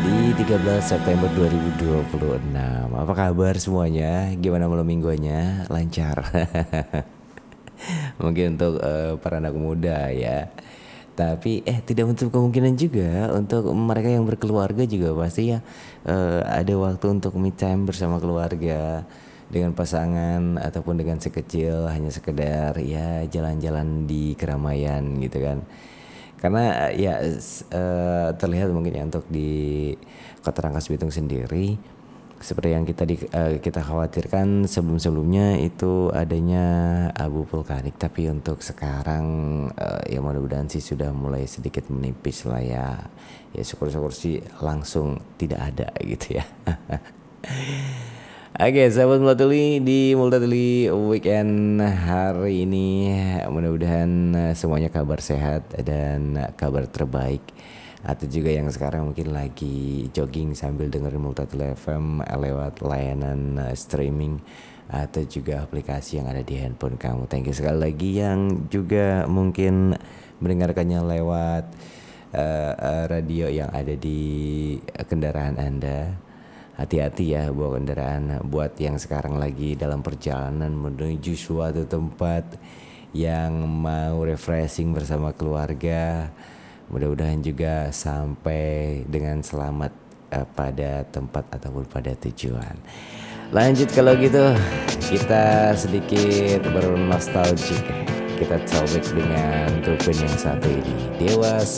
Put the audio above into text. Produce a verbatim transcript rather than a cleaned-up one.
di tiga belas September dua ribu dua puluh enam. Apa kabar semuanya? Gimana malam mingguannya? Lancar? Mungkin untuk uh, para anak muda ya. Tapi eh tidak menutup kemungkinan juga untuk mereka yang berkeluarga juga pasti ya uh, ada waktu untuk me time bersama keluarga dengan pasangan ataupun dengan sekecil hanya sekedar ya jalan-jalan di keramaian gitu kan. Karena ya uh, terlihat mungkin ya untuk di Kota Rangkas Bitung sendiri seperti yang kita di, uh, kita khawatirkan sebelum-sebelumnya itu adanya abu vulkanik, tapi untuk sekarang uh, ya mudah-mudahan sih sudah mulai sedikit menipis lah ya. Ya syukur-syukur sih langsung tidak ada gitu ya. Oke, sahabat Multatuli di Multatuli Weekend hari ini mudah-mudahan semuanya kabar sehat dan kabar terbaik. Atau juga yang sekarang mungkin lagi jogging sambil dengerin Multatuli F M lewat layanan streaming atau juga aplikasi yang ada di handphone kamu. Thank you sekali lagi yang juga mungkin mendengarkannya lewat uh, uh, radio yang ada di kendaraan Anda. Hati-hati ya bawa kendaraan. Buat yang sekarang lagi dalam perjalanan menuju suatu tempat yang mau refreshing bersama keluarga, mudah-mudahan juga sampai dengan selamat uh, pada tempat ataupun pada tujuan. Lanjut kalau gitu, kita sedikit bernostalgic. Kita throwback dengan grup band yang satu ini, Dewa